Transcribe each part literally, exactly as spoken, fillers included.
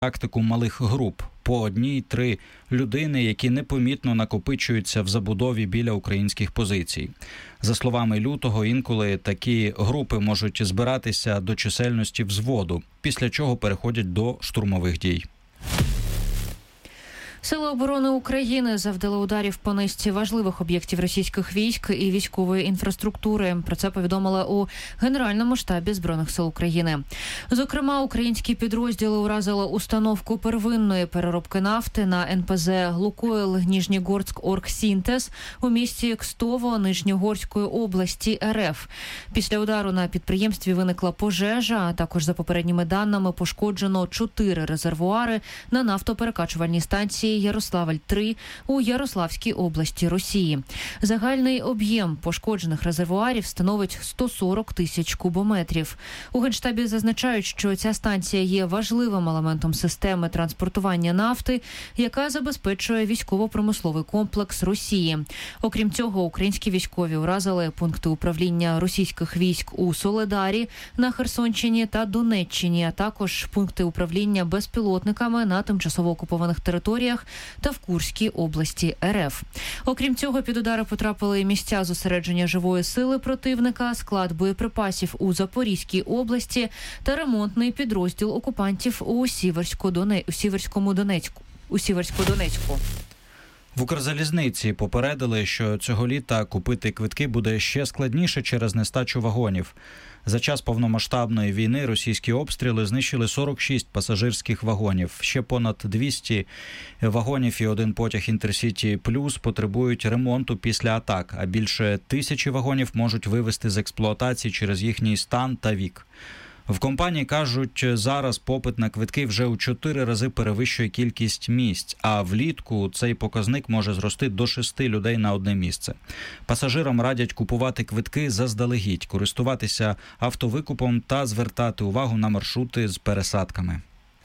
тактику малих груп по одній-три людини, які непомітно накопичуються в забудові біля українських позицій. За словами Лютого, інколи такі групи можуть збиратися до чисельності взводу, після чого переходять до штурмових дій. Сили оборони України завдали ударів по низці важливих об'єктів російських військ і військової інфраструктури. Про це повідомили у Генеральному штабі Збройних сил України. Зокрема, українські підрозділи уразили установку первинної переробки нафти на ен пе зе «Лукойл Ніжнігорськ Оргсінтез» у місті Кстово Нижньогорської області ер еф. Після удару на підприємстві виникла пожежа, а також, за попередніми даними, пошкоджено чотири резервуари на нафтоперекачувальній станції Ярославль-три у Ярославській області Росії. Загальний об'єм пошкоджених резервуарів становить сто сорок тисяч кубометрів. У Генштабі зазначають, що ця станція є важливим елементом системи транспортування нафти, яка забезпечує військово-промисловий комплекс Росії. Окрім цього, українські військові уразили пункти управління російських військ у Соледарі на Херсонщині та Донеччині, а також пункти управління безпілотниками на тимчасово окупованих територіях та в Курській області ер еф. Окрім цього, під удари потрапили місця зосередження живої сили противника, склад боєприпасів у Запорізькій області та ремонтний підрозділ окупантів у Сіверсько-Доне... у Сіверському Донецьку. У Сіверсько-Донецьку. В Укрзалізниці попередили, що цього літа купити квитки буде ще складніше через нестачу вагонів. За час повномасштабної війни російські обстріли знищили сорок шість пасажирських вагонів. Ще понад двісті вагонів і один потяг «Інтерсіті Плюс» потребують ремонту після атак, а більше тисячі вагонів можуть вивести з експлуатації через їхній стан та вік. В компанії кажуть, зараз попит на квитки вже у чотири рази перевищує кількість місць, а влітку цей показник може зрости до шести людей на одне місце. Пасажирам радять купувати квитки заздалегідь, користуватися автовикупом та звертати увагу на маршрути з пересадками.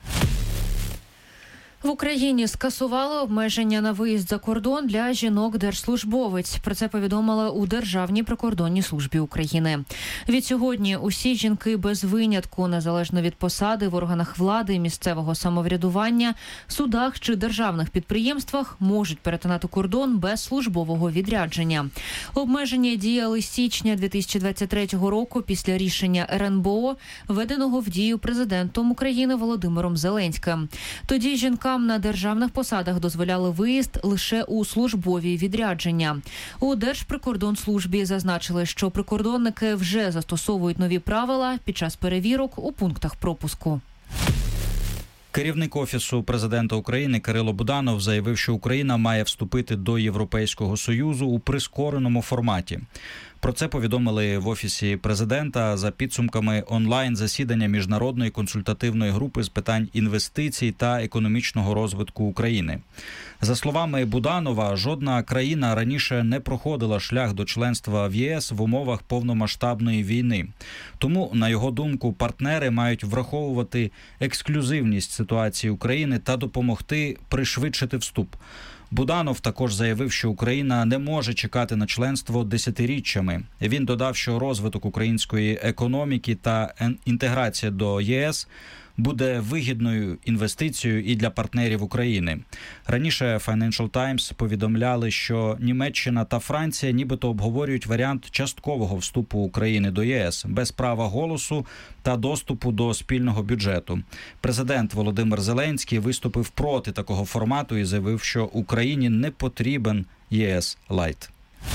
В Україні скасували обмеження на виїзд за кордон для жінок-держслужбовиць. Про це повідомили у Державній прикордонній службі України. Відсьогодні усі жінки без винятку, незалежно від посади в органах влади, місцевого самоврядування, судах чи державних підприємствах, можуть перетинати кордон без службового відрядження. Обмеження діяли з січня дві тисячі двадцять третього року після рішення ер ен бе о, введеного в дію президентом України Володимиром Зеленським. Тоді жінкам на державних посадах дозволяли виїзд лише у службові відрядження. У Держприкордонслужбі зазначили, що прикордонники вже застосовують нові правила під час перевірок у пунктах пропуску. Керівник Офісу президента України Кирило Буданов заявив, що Україна має вступити до Європейського Союзу у прискореному форматі. Про це повідомили в Офісі президента за підсумками онлайн-засідання Міжнародної консультативної групи з питань інвестицій та економічного розвитку України. За словами Буданова, жодна країна раніше не проходила шлях до членства в ЄС в умовах повномасштабної війни. Тому, на його думку, партнери мають враховувати ексклюзивність ситуації України та допомогти пришвидшити вступ. Буданов також заявив, що Україна не може чекати на членство десятиріччями. Він додав, що розвиток української економіки та інтеграція до ЄС буде вигідною інвестицією і для партнерів України. Раніше Financial Times повідомляли, що Німеччина та Франція нібито обговорюють варіант часткового вступу України до ЄС без права голосу та доступу до спільного бюджету. Президент Володимир Зеленський виступив проти такого формату і заявив, що Україні не потрібен ЄС лайт.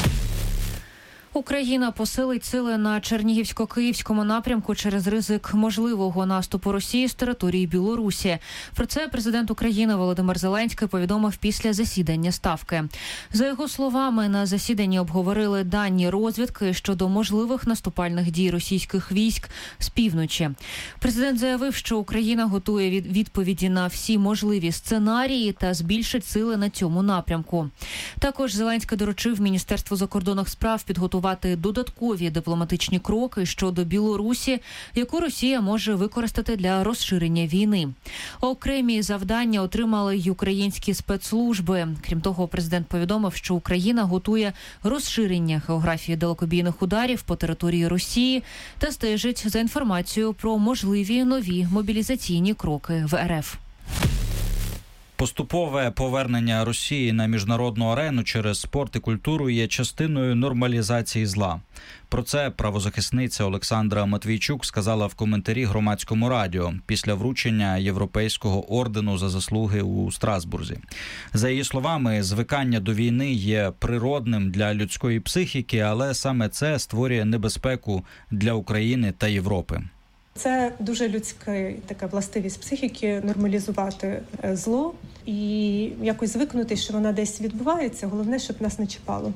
Україна посилить сили на Чернігівсько-Київському напрямку через ризик можливого наступу Росії з території Білорусі. Про це президент України Володимир Зеленський повідомив після засідання Ставки. За його словами, на засіданні обговорили дані розвідки щодо можливих наступальних дій російських військ з півночі. Президент заявив, що Україна готує відповіді на всі можливі сценарії та збільшить сили на цьому напрямку. Також Зеленський доручив Міністерству закордонних справ підготувати додаткові дипломатичні кроки щодо Білорусі, яку Росія може використати для розширення війни. Окремі завдання отримали й українські спецслужби. Крім того, президент повідомив, що Україна готує розширення географії далекобійних ударів по території Росії та стежить за інформацією про можливі нові мобілізаційні кроки в ер еф. Поступове повернення Росії на міжнародну арену через спорт і культуру є частиною нормалізації зла. Про це правозахисниця Олександра Матвійчук сказала в коментарі Громадському радіо після вручення Європейського ордену за заслуги у Страсбурзі. За її словами, звикання до війни є природним для людської психіки, але саме це створює небезпеку для України та Європи. Це дуже людська така властивість психіки – нормалізувати зло і якось звикнути, що вона десь відбувається. Головне, щоб нас не чіпало.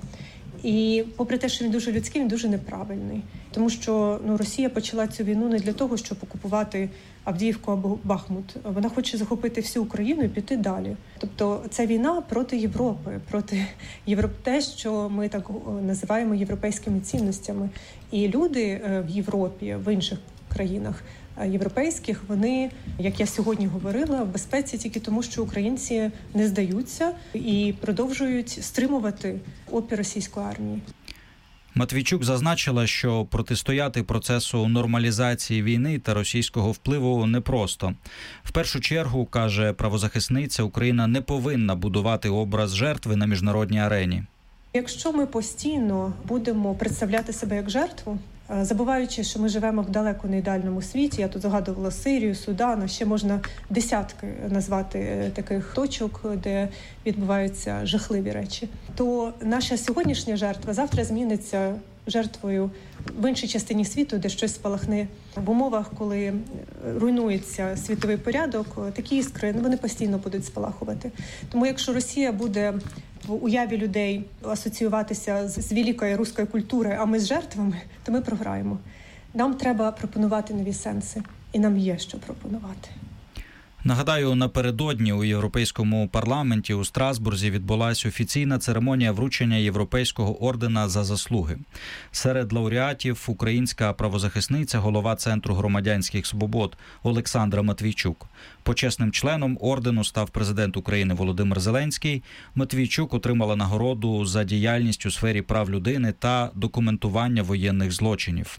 І попри те, що він дуже людський, він дуже неправильний. Тому що ну, Росія почала цю війну не для того, щоб окупувати Авдіївку або Бахмут. Вона хоче захопити всю Україну і піти далі. Тобто це війна проти Європи, проти Європ... те, що ми так називаємо європейськими цінностями. І люди в Європі, в інших країнах європейських, вони, як я сьогодні говорила, в безпеці тільки тому, що українці не здаються і продовжують стримувати опір російської армії. Матвійчук зазначила, що протистояти процесу нормалізації війни та російського впливу непросто. В першу чергу, каже правозахисниця, Україна не повинна будувати образ жертви на міжнародній арені. Якщо ми постійно будемо представляти себе як жертву, забуваючи, що ми живемо в далеко не ідеальному світі, я тут згадувала Сирію, Судан, а ще можна десятки назвати таких точок, де відбуваються жахливі речі, то наша сьогоднішня жертва завтра зміниться жертвою в іншій частині світу, де щось спалахне. В умовах, коли руйнується світовий порядок, такі іскри, ну, вони постійно будуть спалахувати. Тому якщо Росія буде в уяві людей асоціюватися з великою руською культурою, а ми з жертвами, то ми програємо. Нам треба пропонувати нові сенси, і нам є що пропонувати. Нагадаю, напередодні у Європейському парламенті у Страсбурзі відбулася офіційна церемонія вручення Європейського ордена за заслуги. Серед лауреатів українська правозахисниця, голова Центру громадянських свобод Олександра Матвійчук. Почесним членом ордену став президент України Володимир Зеленський. Матвійчук отримала нагороду за діяльність у сфері прав людини та документування воєнних злочинів.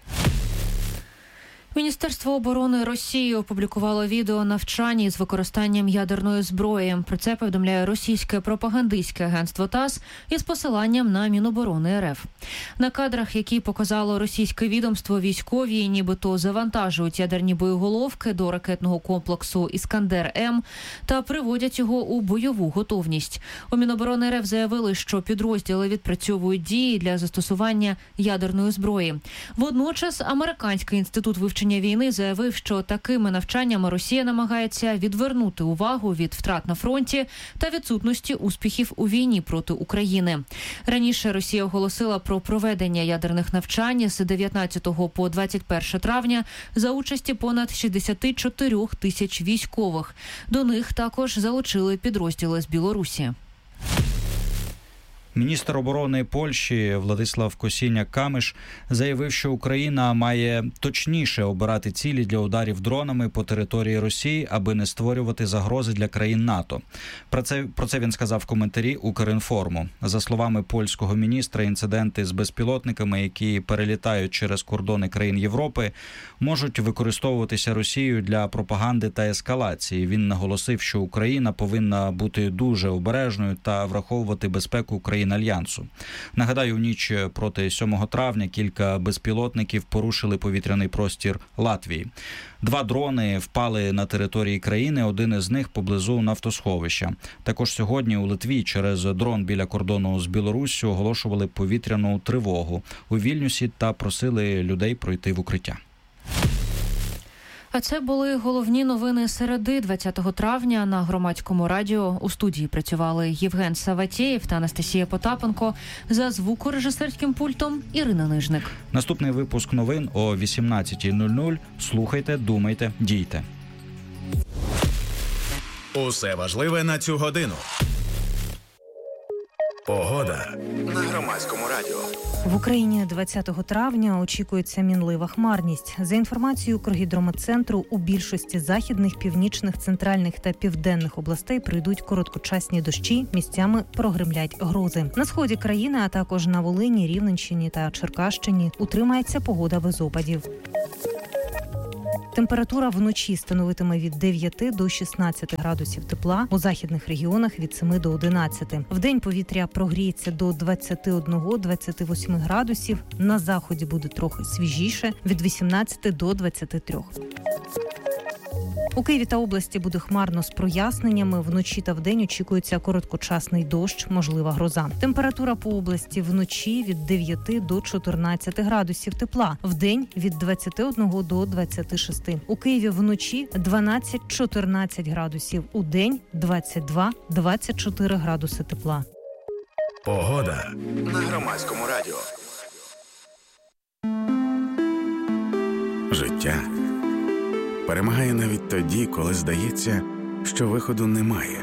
Міністерство оборони Росії опублікувало відео навчання з використанням ядерної зброї. Про це повідомляє російське пропагандистське агентство ТАСС із посиланням на Міноборони РФ. На кадрах, які показало російське відомство, військові нібито завантажують ядерні боєголовки до ракетного комплексу «Іскандер-М» та приводять його у бойову готовність. У Міноборони РФ заявили, що підрозділи відпрацьовують дії для застосування ядерної зброї. Водночас Американський інститут вивчення війни заявив, що такими навчаннями Росія намагається відвернути увагу від втрат на фронті та відсутності успіхів у війні проти України. Раніше Росія оголосила про проведення ядерних навчань з дев'ятнадцятого по двадцять перше травня за участі понад шістдесят чотири тисяч військових. До них також залучили підрозділи з Білорусі. Міністр оборони Польщі Владислав Косіняк-Камиш заявив, що Україна має точніше обирати цілі для ударів дронами по території Росії, аби не створювати загрози для країн НАТО. Про це, про це він сказав в коментарі Укрінформу. За словами польського міністра, інциденти з безпілотниками, які перелітають через кордони країн Європи, можуть використовуватися Росією для пропаганди та ескалації. Він наголосив, що Україна повинна бути дуже обережною та враховувати безпеку країн Альянсу. Нагадаю, у ніч проти сьомого травня кілька безпілотників порушили повітряний простір Латвії. Два дрони впали на території країни, один із них поблизу нафтосховища. Також сьогодні у Литві через дрон біля кордону з Білоруссю оголошували повітряну тривогу у Вільнюсі та просили людей пройти в укриття. А це були головні новини середи двадцятого травня на Громадському радіо. У студії працювали Євген Саватєєв та Анастасія Потапенко. За звукорежисерським пультом Ірина Нижник. Наступний випуск новин о вісімнадцятій нуль нуль. Слухайте, думайте, дійте. Усе важливе на цю годину. Погода на Громадському радіо. В Україні двадцятого травня очікується мінлива хмарність. За інформацією Укргідрометцентру, у більшості західних, північних, центральних та південних областей прийдуть короткочасні дощі, місцями прогримлять грози. На сході країни, а також на Волині, Рівненщині та Черкащині утримається погода без опадів. Температура вночі становитиме від дев'яти до шістнадцяти градусів тепла, у західних регіонах від семи до одинадцяти. Вдень повітря прогріється до двадцяти одного - двадцяти восьми градусів, на заході буде трохи свіжіше від вісімнадцяти до двадцяти трьох. У Києві та області буде хмарно з проясненнями. Вночі та вдень очікується короткочасний дощ, можлива гроза. Температура по області вночі від дев'яти до чотирнадцяти градусів тепла. Вдень від двадцяти одного до двадцяти шести. У Києві вночі дванадцять - чотирнадцять градусів. У день двадцять два - двадцять чотири градуси тепла. Погода на Громадському радіо. Життя перемагає навіть тоді, коли здається, що виходу немає.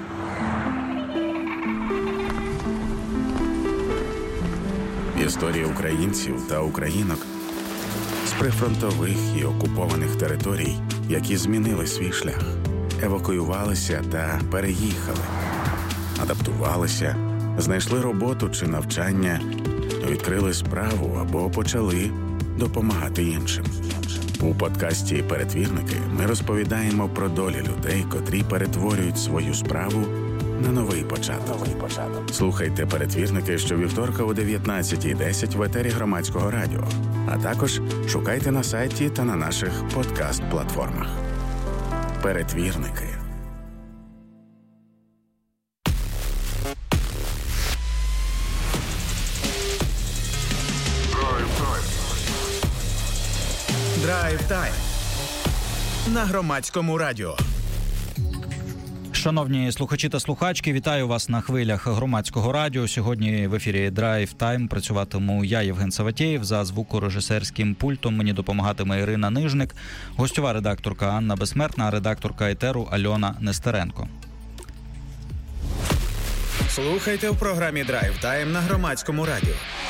Історія українців та українок з прифронтових і окупованих територій, які змінили свій шлях, евакуювалися та переїхали, адаптувалися, знайшли роботу чи навчання, відкрили справу або почали допомагати іншим. У подкасті «Перетвірники» ми розповідаємо про долі людей, котрі перетворюють свою справу на новий початок. Слухайте «Перетвірники» щовівторка о дев'ятнадцятій десять в етері Громадського радіо, а також шукайте на сайті та на наших подкаст-платформах. «Перетвірники». Драйв Тайм на Громадському радіо. Шановні слухачі та слухачки, вітаю вас на хвилях Громадського радіо. Сьогодні в ефірі Драйв Тайм працюватиму я, Євген Саватєєв. За звукорежисерським пультом мені допомагатиме Ірина Нижник, гостьова редакторка Анна Безсмертна, редакторка етеру Альона Нестеренко. Слухайте в програмі Драйв Тайм на Громадському радіо.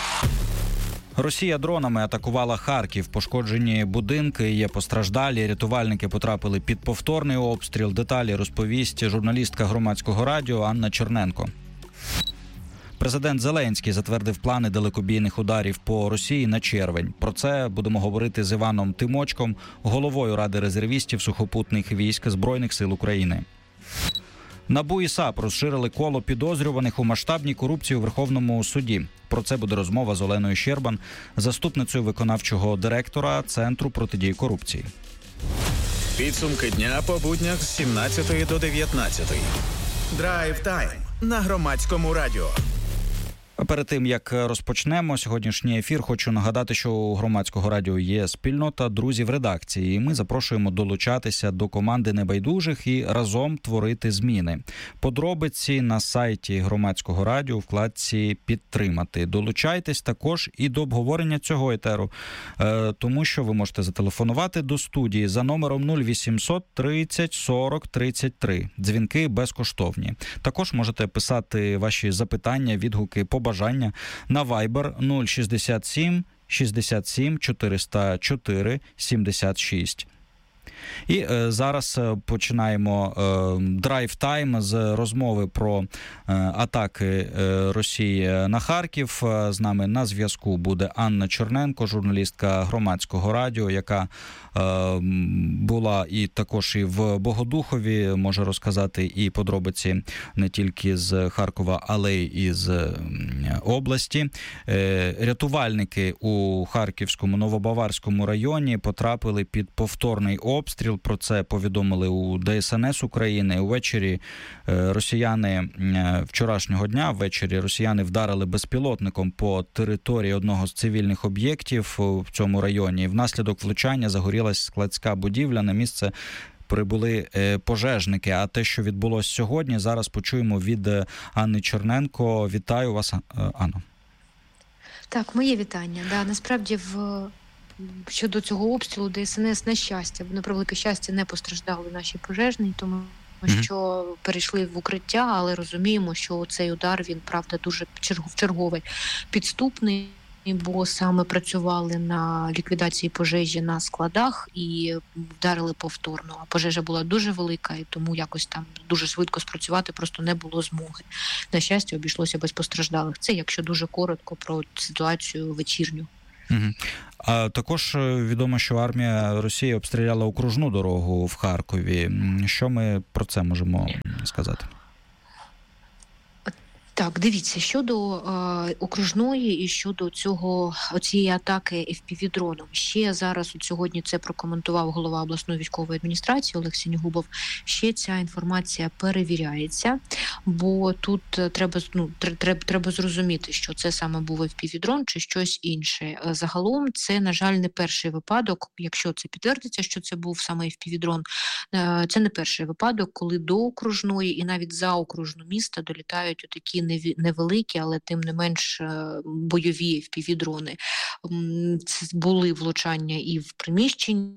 Росія дронами атакувала Харків. Пошкоджені будинки, є постраждалі. Рятувальники потрапили під повторний обстріл. Деталі розповість журналістка Громадського радіо Анна Черненко. Президент Зеленський затвердив плани далекобійних ударів по Росії на червень. Про це будемо говорити з Іваном Тимочком, головою Ради резервістів сухопутних військ Збройних сил України. НАБУ і САП розширили коло підозрюваних у масштабній корупції у Верховному суді. Про це буде розмова з Оленою Щербан, заступницею виконавчого директора Центру протидії корупції. Підсумки дня по буднях з сімнадцятої до дев'ятнадцятої. Драйв Тайм на Громадському радіо. Перед тим, як розпочнемо сьогоднішній ефір, хочу нагадати, що у Громадського радіо є спільнота друзів редакції. І ми запрошуємо долучатися до команди небайдужих і разом творити зміни. Подробиці на сайті Громадського радіо у вкладці «Підтримати». Долучайтесь також і до обговорення цього етеру, тому що ви можете зателефонувати до студії за номером нуль вісімсот тридцять сорок тридцять три. Дзвінки безкоштовні. Також можете писати ваші запитання, відгуки, побажання на Viber нуль шістдесят сім шістдесят сім чотириста чотири сімдесят шість. І е, зараз починаємо е, драйв-тайм з розмови про е, атаки е, Росії на Харків. З нами на зв'язку буде Анна Черненко, журналістка Громадського радіо, яка е, була і також і в Богодухові, може розказати і подробиці не тільки з Харкова, але й із області. Е, рятувальники у Харківському Новобаварському районі потрапили під повторний обстріл. Про це повідомили у Де Ес Ен Ес України. Увечері росіяни вчорашнього дня, ввечері росіяни вдарили безпілотником по території одного з цивільних об'єктів в цьому районі. Внаслідок влучання загорілась складська будівля. На місце прибули пожежники. А те, що відбулося сьогодні, зараз почуємо від Анни Черненко. Вітаю вас, Анно. Так, моє вітання. Да, насправді в щодо цього обстрілу Де Ес Ен Ес, на щастя, на превелике щастя, не постраждали наші пожежні, тому mm-hmm. що перейшли в укриття, але розуміємо, що цей удар, він, правда, дуже вчерговий підступний, бо саме працювали на ліквідації пожежі на складах і вдарили повторно. А пожежа була дуже велика, і тому якось там дуже швидко спрацювати просто не було змоги. На щастя, обійшлося без постраждалих. Це якщо дуже коротко про ситуацію вечірню. Угу. А також відомо, що армія Росії обстріляла окружну дорогу в Харкові. Що ми про це можемо сказати? Так, дивіться, щодо е, окружної і щодо цього цієї атаки еф пі ві-дроном. Ще зараз от сьогодні це прокоментував голова обласної військової адміністрації Олег Сінігубов. Ще ця інформація перевіряється, бо тут треба, ну, треба, треба зрозуміти, що це саме був еф пі ві-дрон чи щось інше. Загалом це, на жаль, не перший випадок, якщо це підтвердиться, що це був саме еф пі ві-дрон. Е, це не перший випадок, коли до окружної і навіть за окружну міста долітають отакі невеликі, але тим не менш бойові еф пі ві-дрони. Це були влучання і в приміщення,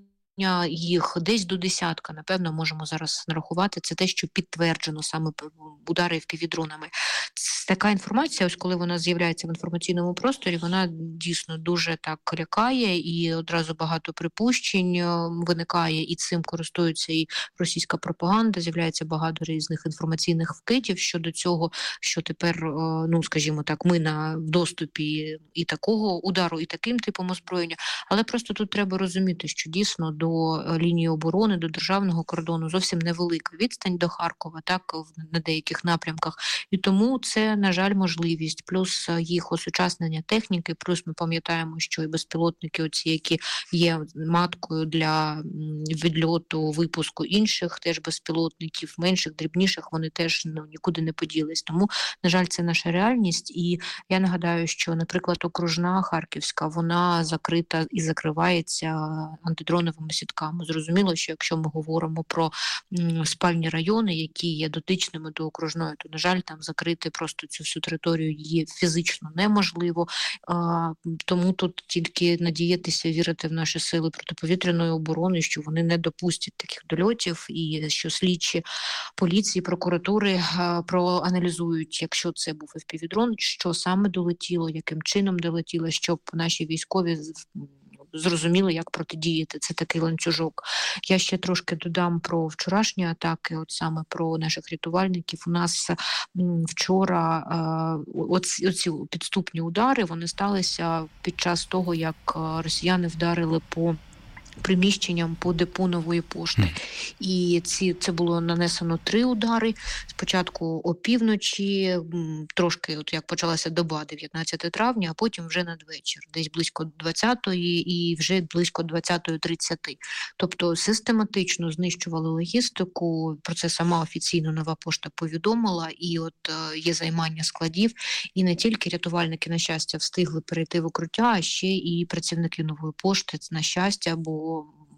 їх десь до десятка, напевно, можемо зараз нарахувати. Це те, що підтверджено саме удари еф пі ві-дронами. Така інформація, ось коли вона з'являється в інформаційному просторі, вона дійсно дуже так лякає, і одразу багато припущень виникає, і цим користується і російська пропаганда, з'являється багато різних інформаційних вкидів щодо цього, що тепер, ну, скажімо так, ми на доступі і такого удару, і таким типом озброєння. Але просто тут треба розуміти, що дійсно до лінії оборони, до державного кордону зовсім невелика відстань до Харкова, так, на деяких напрямках. І тому це, на жаль, можливість. Плюс їх осучаснення техніки, плюс ми пам'ятаємо, що і безпілотники оці, які є маткою для відльоту, випуску інших теж безпілотників, менших, дрібніших, вони теж, ну, нікуди не поділись. Тому, на жаль, це наша реальність. І я нагадаю, що, наприклад, окружна Харківська, вона закрита і закривається антидроновими сітками. Зрозуміло, що якщо ми говоримо про м, спальні райони, які є дотичними до окружної, то, на жаль, там закрити просто цю всю територію є фізично неможливо. А, тому тут тільки надіятися, вірити в наші сили протиповітряної оборони, що вони не допустять таких дольотів, і що слідчі поліції, прокуратури а, проаналізують, якщо це був еф пі ві-дрон, що саме долетіло, яким чином долетіло, щоб наші військові зрозуміли, як протидіяти. Це такий ланцюжок. Я ще трошки додам про вчорашні атаки, от саме про наших рятувальників. У нас м, вчора е, оці, оці підступні удари, вони сталися під час того, як росіяни вдарили по приміщенням по депу Нової пошти. Mm. І ці, це було нанесено три удари. Спочатку опівночі, трошки, от як почалася доба, дев'ятнадцяте травня, а потім вже надвечір, десь близько двадцятої і вже близько двадцятої тридцяти. Тобто систематично знищували логістику, про це сама офіційно Нова пошта повідомила, і от е, є займання складів, і не тільки рятувальники, на щастя, встигли перейти в укриття, а ще і працівники Нової пошти, на щастя, бо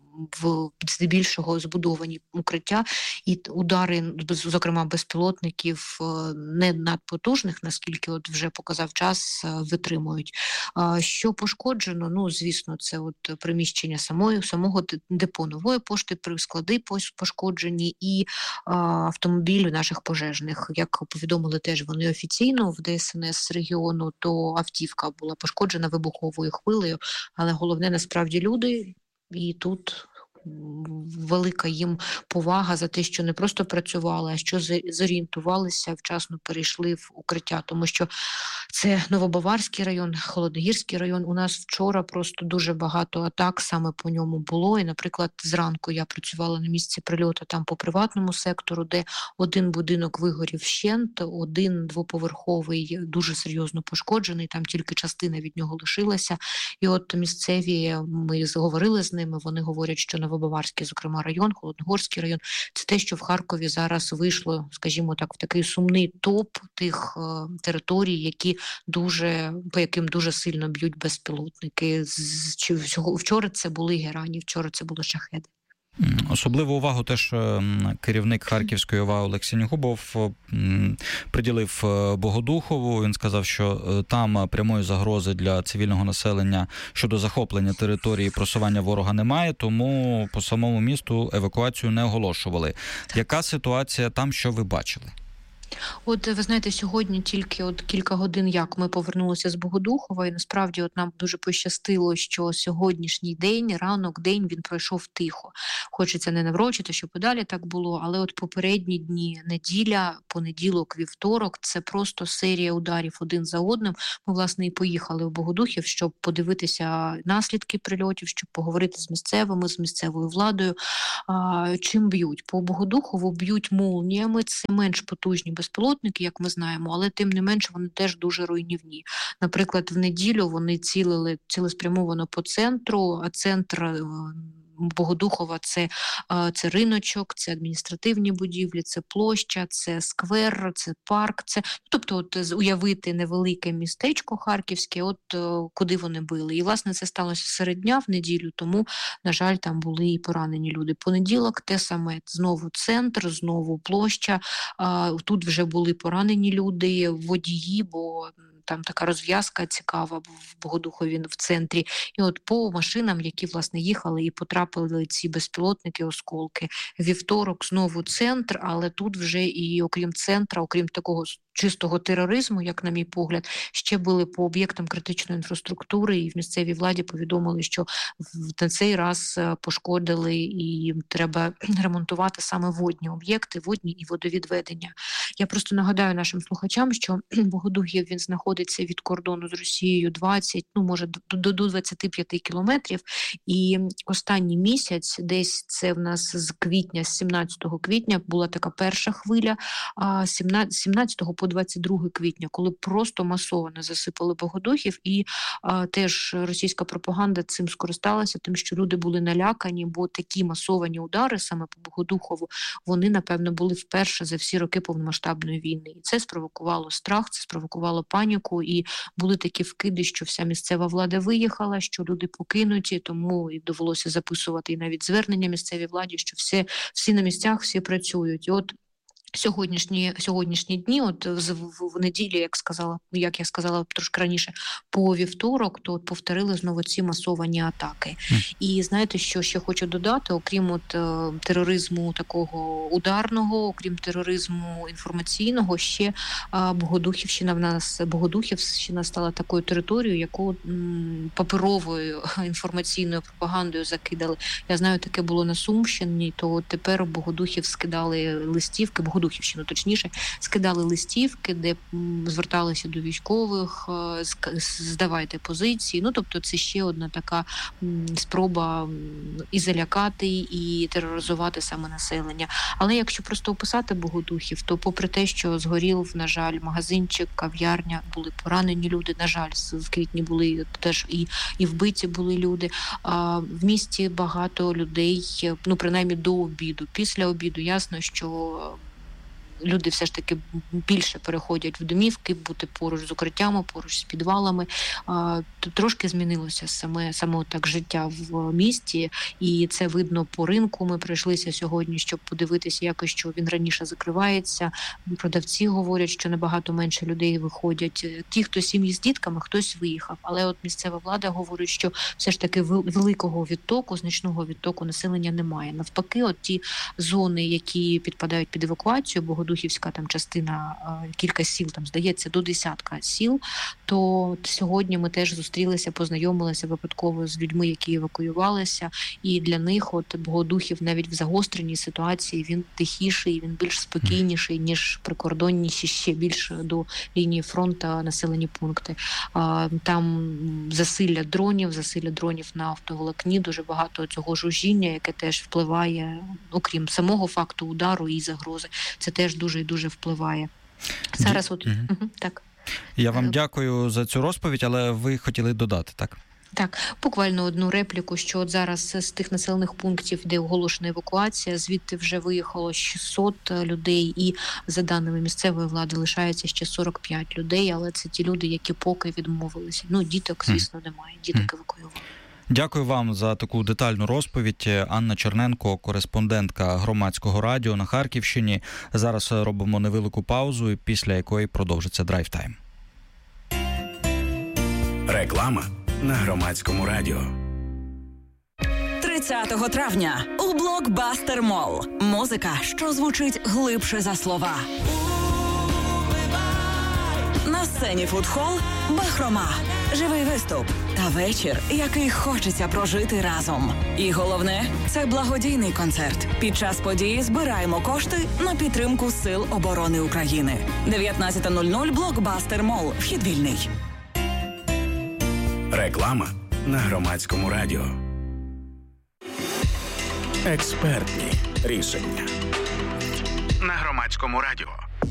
в здебільшого збудовані укриття, і удари, зокрема безпілотників, не надпотужних, наскільки от вже показав час, витримують. Що пошкоджено? Ну, звісно, це от приміщення самої, самого депо Нової пошти, склади пошкоджені і автомобілі наших пожежних. Як повідомили теж вони офіційно в де ес ен ес регіону, то автівка була пошкоджена вибуховою хвилею, але головне насправді люди. І тут велика їм повага за те, що не просто працювали, а що зорієнтувалися, вчасно перейшли в укриття, тому що це Новобаварський район, Холодногірський район. У нас вчора просто дуже багато атак саме по ньому було. І, наприклад, зранку я працювала на місці прильоту там по приватному сектору, де один будинок вигорів вщент, один двоповерховий дуже серйозно пошкоджений, там тільки частина від нього лишилася. І от місцеві, ми говорили з ними, вони говорять, що Новобаварський, зокрема, район, Холодногорський район, це те, що в Харкові зараз вийшло, скажімо так, в такий сумний топ тих е, територій, які дуже, по яким дуже сильно б'ють безпілотники. З, чи, вчора це були герані, вчора це були шахеди. Особливу увагу теж керівник Харківської ОВА Олег Сінігубов приділив Богодухову. Він сказав, що там прямої загрози для цивільного населення щодо захоплення території і просування ворога немає, тому по самому місту евакуацію не оголошували. Яка ситуація там, що ви бачили? От ви знаєте, сьогодні тільки от кілька годин, як ми повернулися з Богодухова, і насправді от нам дуже пощастило, що сьогоднішній день, ранок, день він пройшов тихо. Хочеться не наврочити, щоб і далі так було, але от попередні дні, неділя, понеділок, вівторок, це просто серія ударів один за одним. Ми, власне, і поїхали в Богодухів, щоб подивитися наслідки прильотів, щоб поговорити з місцевими, з місцевою владою. А, чим б'ють? По Богодухову б'ють молніями, це менш потужні безпілотники, як ми знаємо, але тим не менше вони теж дуже руйнівні. Наприклад, в неділю вони цілили цілеспрямовано по центру, а центр Богодухова – це, це риночок, це адміністративні будівлі, це площа, це сквер, це парк. Це, тобто от, уявити невелике містечко харківське, от куди вони били. І, власне, це сталося серед дня в неділю, тому, на жаль, там були і поранені люди. Понеділок те саме, знову центр, знову площа. Тут вже були поранені люди, водії, бо там така розв'язка цікава в Богодухові в центрі. І от по машинам, які, власне, їхали і потрапили ці безпілотники, осколки. Вівторок знову центр, але тут вже і окрім центра, окрім такого чистого тероризму, як на мій погляд, ще були по об'єктам критичної інфраструктури, і в місцевій владі повідомили, що на цей раз пошкодили і треба ремонтувати саме водні об'єкти, водні і водовідведення. Я просто нагадаю нашим слухачам, що Богодухів, він знаходиться від кордону з Росією двадцять, ну, може, до, до двадцяти п'яти кілометрів, і останній місяць, десь це в нас з квітня, з сімнадцятого квітня була така перша хвиля, а сімнадцятого по двадцять друге квітня, коли просто масово засипали Богодухів, і а, теж російська пропаганда цим скористалася, тим, що люди були налякані, бо такі масовані удари саме по Богодухову, вони, напевно, були вперше за всі роки повномасштабної війни. І це спровокувало страх, це спровокувало паніку, і були такі вкиди, що вся місцева влада виїхала, що люди покинуті, тому і довелося записувати і навіть звернення місцевій владі, що всі, всі на місцях, всі працюють. І от Сьогоднішні, сьогоднішні дні, от в, в, в неділі, як сказала, як я сказала трошки раніше, по вівторок, то от повторили знову ці масовані атаки. Mm. І знаєте, що ще хочу додати, окрім от е, тероризму такого ударного, окрім тероризму інформаційного, ще е, Богодухівщина в нас, Богодухівщина стала такою територією, яку м, паперовою інформаційною пропагандою закидали. Я знаю, таке було на Сумщині, то от тепер Богодухів скидали листівки, Богодухівщину, точніше, скидали листівки, де зверталися до військових, здавайте позиції. Ну, тобто це ще одна така спроба і залякати, і тероризувати саме населення. Але якщо просто описати Богодухів, то попри те, що згорів, на жаль, магазинчик, кав'ярня, були поранені люди, на жаль, в квітні були теж і, і вбиті були люди. А в місті багато людей, ну, принаймні до обіду. Після обіду ясно, що люди все ж таки більше переходять в домівки, бути поруч з укриттями, поруч з підвалами. А, трошки змінилося саме, саме так життя в місті, і це видно по ринку. Ми прийшлися сьогодні, щоб подивитися, якось, що він раніше закривається. Продавці говорять, що набагато менше людей виходять. Ті, хто сім'ї з дітками, хтось виїхав. Але от місцева влада говорить, що все ж таки великого відтоку, значного відтоку населення немає. Навпаки, от ті зони, які підпадають під евакуацію, Богодухівська там частина, кілька сіл, там здається, до десятка сіл, то сьогодні ми теж зустрілися, познайомилися випадково з людьми, які евакуювалися, і для них от Богодухів навіть в загостреній ситуації він тихіший, він більш спокійніший, ніж прикордонніші, ще більше до лінії фронту населені пункти. Там засилля дронів, засилля дронів на автоволокні, дуже багато цього жужжіння, яке теж впливає, окрім самого факту удару і загрози, це теж дуже і дуже впливає. Зараз Ді... от угу. Угу, так. Я вам дякую за цю розповідь, але ви хотіли додати, так? Так, буквально одну репліку, що от зараз з тих населених пунктів, де оголошена евакуація, звідти вже виїхало шістсот людей, і за даними місцевої влади лишається ще сорок п'ять людей, але це ті люди, які поки відмовилися. Ну, діток, звісно, немає, діток евакуювали. Дякую вам за таку детальну розповідь. Анна Черненко, кореспондентка Громадського радіо на Харківщині. Зараз робимо невелику паузу, після якої продовжиться драйв-тайм. Реклама на Громадському радіо. тридцятого травня у Блокбастер Молл. Музика, що звучить глибше за слова. На сцені фудхол «Бахрома». Живий виступ та вечір, який хочеться прожити разом. І головне – це благодійний концерт. Під час події збираємо кошти на підтримку Сил оборони України. дев'ятнадцята нуль нуль, Блокбастер Мол. Вхід вільний. Реклама на Громадському радіо. Експертні рішення на Громадському радіо.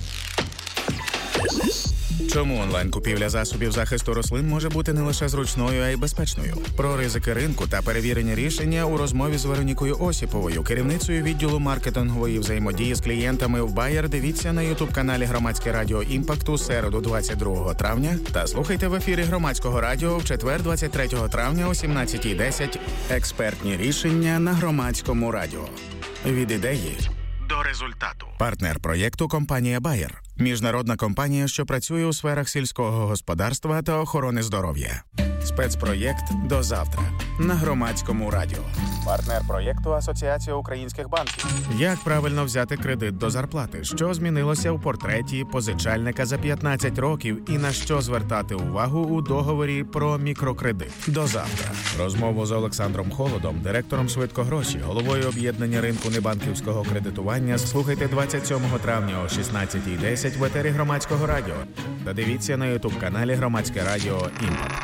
Чому онлайн-купівля засобів захисту рослин може бути не лише зручною, а й безпечною? Про ризики ринку та перевірені рішення у розмові з Веронікою Осіповою, керівницею відділу маркетингової взаємодії з клієнтами в Bayer. Дивіться на ютуб-каналі Громадське радіо «Імпакт» у середу двадцять другого травня та слухайте в ефірі Громадського радіо в четвер двадцять третього травня о сімнадцятій десять. Експертні рішення на Громадському радіо. Від ідеї до результату. Партнер проєкту – компанія Bayer. Міжнародна компанія, що працює у сферах сільського господарства та охорони здоров'я. Спецпроєкт «До завтра» на Громадському радіо. Партнер проєкту – Асоціація українських банків. Як правильно взяти кредит до зарплати? Що змінилося у портреті позичальника за п'ятнадцять років і на що звертати увагу у договорі про мікрокредит? До завтра. Розмову з Олександром Холодом, директором «Швидкогроші», головою об'єднання ринку небанківського кредитування, слухайте двадцять сьомого травня о шістнадцятій десять в етері Громадського радіо. Та дивіться на ютуб-каналі Громадське радіо «Імпакт».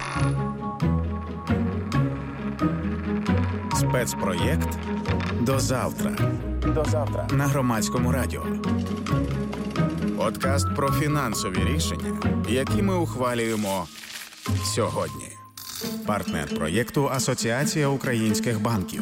Спецпроєкт «До завтра». До завтра на Громадському радіо. Подкаст про фінансові рішення, які ми ухвалюємо сьогодні. Партнер проєкту – Асоціація українських банків.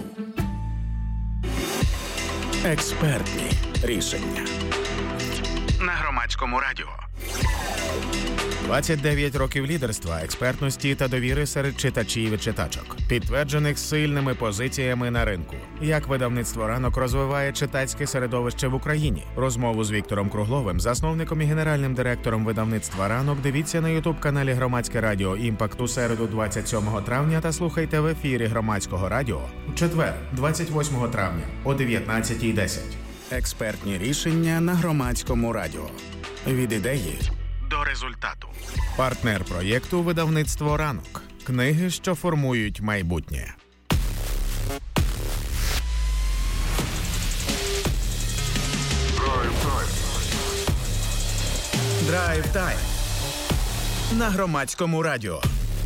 Експертні рішення на Громадському радіо. двадцять дев'ять років лідерства, експертності та довіри серед читачів і читачок, підтверджених сильними позиціями на ринку. Як видавництво «Ранок» розвиває читацьке середовище в Україні? Розмову з Віктором Кругловим, засновником і генеральним директором видавництва «Ранок», дивіться на ютуб-каналі Громадське радіо «Імпакт» у середу двадцять сьомого травня та слухайте в ефірі Громадського радіо у четвер двадцять восьмого травня о дев'ятнадцятій десять. Експертні рішення на Громадському радіо. Від ідеї до результату. Партнер проєкту – видавництво «Ранок». Книги, що формують майбутнє. Драйв тайм на Громадському радіо.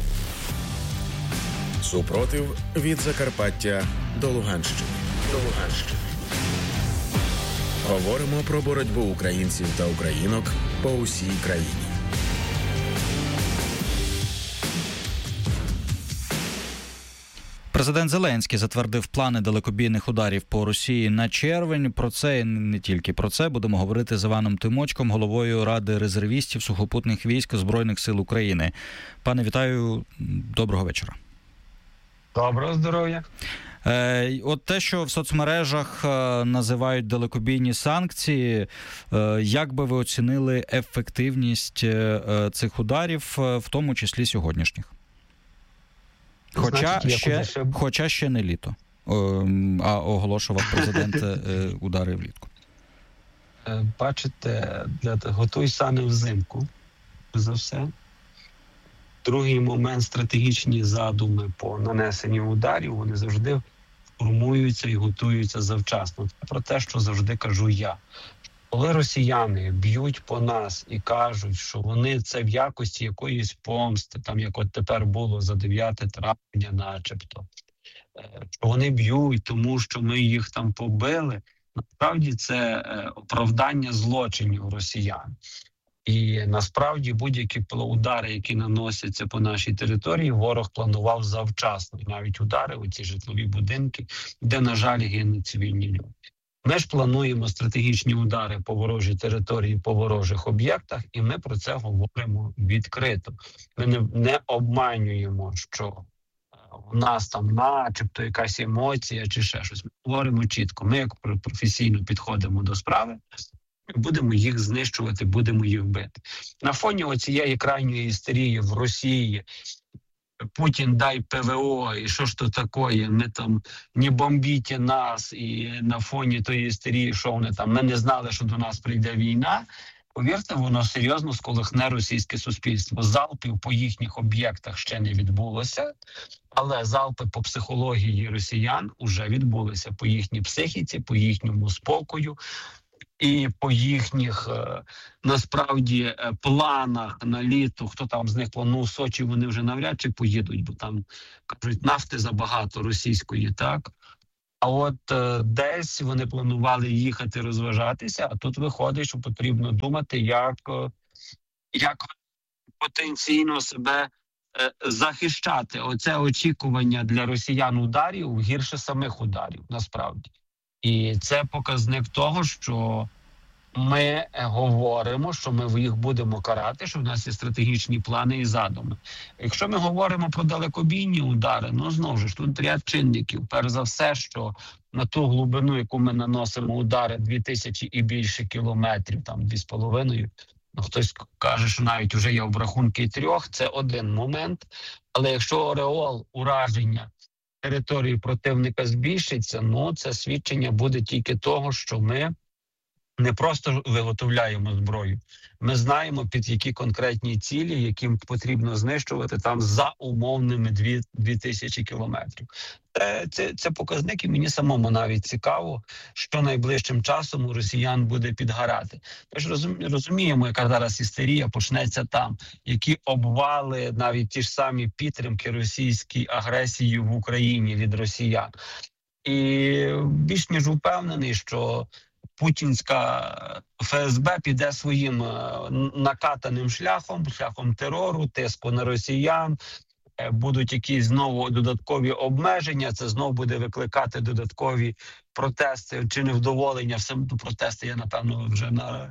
Супротив від Закарпаття до Луганщини. До Луганщини. Говоримо про боротьбу українців та українок по усій країні. Президент Зеленський затвердив плани далекобійних ударів по Росії на червень. Про це і не тільки про це будемо говорити з Іваном Тимочком, головою Ради резервістів сухопутних військ Збройних сил України. Пане, вітаю, доброго вечора. Доброго здоров'я. От те, що в соцмережах називають далекобійні санкції, як би ви оцінили ефективність цих ударів, в тому числі сьогоднішніх? Хоча, Значить, ще, ще... хоча ще не літо, а оголошував президент удари влітку. Бачите, для... готуй саме взимку, за все. Другий момент, стратегічні задуми по нанесенню ударів, вони завжди формуються і готуються завчасно. Це про те, що завжди кажу я. Коли росіяни б'ють по нас і кажуть, що вони це в якості якоїсь помсти, там як от тепер було за дев'яте травня начебто, що вони б'ють, тому що ми їх там побили, насправді це оправдання злочинів росіян. І насправді будь-які удари, які наносяться по нашій території, ворог планував завчасно. І навіть удари у ці житлові будинки, де, на жаль, гинуть цивільні люди. Ми ж плануємо стратегічні удари по ворожій території, по ворожих об'єктах, і ми про це говоримо відкрито. Ми не, не обманюємо, що у нас там начебто якась емоція чи ще щось. Ми говоримо чітко. Ми як професійно підходимо до справи, будемо їх знищувати, будемо їх бити. На фоні оцієї крайньої істерії в Росії, Путін дай ПВО, і що ж то таке, ми там не бомбіть нас, і на фоні тої істерії, що вони там, ми не знали, що до нас прийде війна, повірте, воно серйозно сколихне російське суспільство. Залпів по їхніх об'єктах ще не відбулося, але залпи по психології росіян вже відбулися, по їхній психіці, по їхньому спокою і по їхніх, насправді, планах на літо. Хто там з них планує Сочі, вони вже навряд чи поїдуть, бо там, кажуть, нафти забагато російської, так? А от е, десь вони планували їхати розважатися, а тут виходить, що потрібно думати, як, е, як потенційно себе е, захищати. Оце очікування для росіян ударів гірше самих ударів, насправді. І це показник того, що ми говоримо, що ми їх будемо карати, що в нас є стратегічні плани і задуми. Якщо ми говоримо про далекобійні удари, ну знову ж тут ряд чинників. Перш за все, що на ту глибину, яку ми наносимо удари, дві тисячі і більше кілометрів, там дві з половиною, ну хтось каже, що навіть вже є обрахунки трьох, це один момент. Але якщо ореол ураження території противника збільшиться, ну це свідчення буде тільки того, що ми не просто виготовляємо зброю. Ми знаємо, під які конкретні цілі, яким потрібно знищувати там за умовними дві тисячі кілометрів. Це, це, це показник, і мені самому навіть цікаво, що найближчим часом у росіян буде підгорати. Ми ж розуміємо, яка зараз істерія почнеться там, які обвали, навіть ті ж самі підтримки російській агресії в Україні від росіян. І більш ніж впевнений, що путінська ФСБ піде своїм накатаним шляхом, шляхом терору, тиску на росіян, будуть якісь знову додаткові обмеження, це знову буде викликати додаткові протести чи невдоволення. Все протести я, напевно, вже на...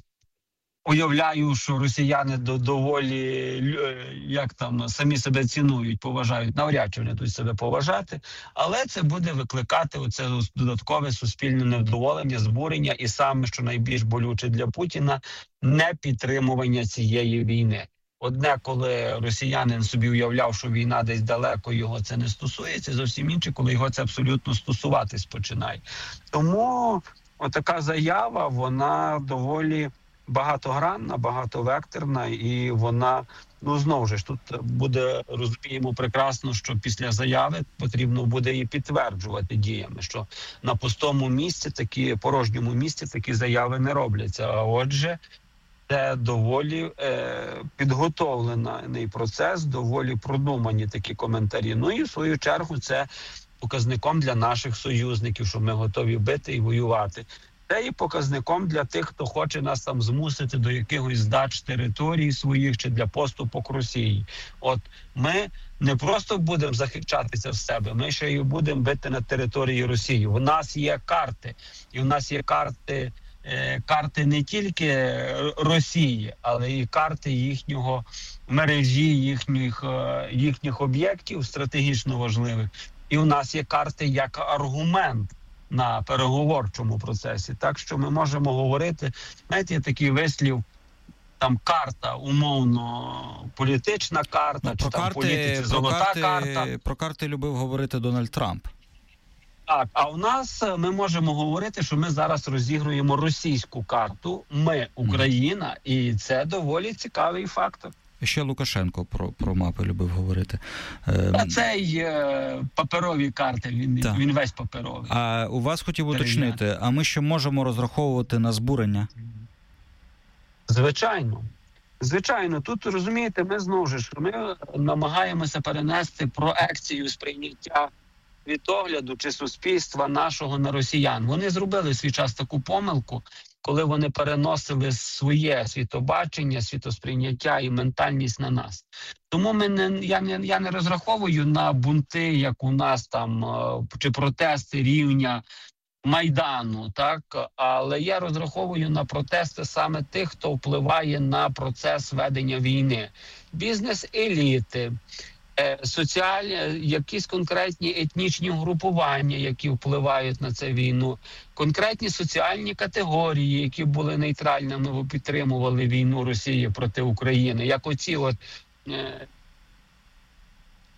уявляю, що росіяни доволі, як там, самі себе цінують, поважають. Навряд чи вони тут себе поважати, але це буде викликати оце додаткове суспільне невдоволення, збурення і саме, що найбільш болюче для Путіна, непідтримування цієї війни. Одне, коли росіянин собі уявляв, що війна десь далеко, його це не стосується, зовсім інше, коли його це абсолютно стосуватись починає. Тому отака заява, вона доволі багатогранна, багатовекторна, і вона, ну знову ж, тут буде, розуміємо прекрасно, що після заяви потрібно буде її підтверджувати діями, що на пустому місці, такі, порожньому місці такі заяви не робляться. А отже, це доволі е, підготовлений процес, доволі продумані такі коментарі. Ну і в свою чергу це показником для наших союзників, що ми готові бити і воювати. Це і показником для тих, хто хоче нас там змусити до якихось здач територій своїх чи для поступок Росії. От ми не просто будемо захищатися в себе, ми ще й будемо бити на території Росії. У нас є карти, і у нас є карти, е, карти не тільки Росії, але і карти їхнього мережі, їхніх, е, їхніх об'єктів стратегічно важливих. І у нас є карти як аргумент на переговорчому процесі. Так що ми можемо говорити, знаєте, є такий вислів, там карта, умовно, політична карта, ну, чи там карти, політиці золота карти, карта. Про карти любив говорити Дональд Трамп. Так, а у нас ми можемо говорити, що ми зараз розігруємо російську карту, ми, Україна, і це доволі цікавий фактор. Ще Лукашенко про, про мапи любив говорити. А це й е, паперові карти, він, він весь паперовий. А у вас хотів уточнити, а ми ще можемо розраховувати на збурення? Звичайно. Звичайно. Тут, розумієте, ми знову ж, ми намагаємося перенести проекцію сприйняття світогляду чи суспільства нашого на росіян. Вони зробили свій час таку помилку, коли вони переносили своє світобачення, світосприйняття і ментальність на нас. Тому ми не, я, не, я не розраховую на бунти, як у нас там, чи протести рівня Майдану, так? Але я розраховую на протести саме тих, хто впливає на процес ведення війни. Бізнес-еліти, соціальні, якісь конкретні етнічні групування, які впливають на цю війну, конкретні соціальні категорії, які були нейтральними, бо підтримували війну Росії проти України, як оці от е,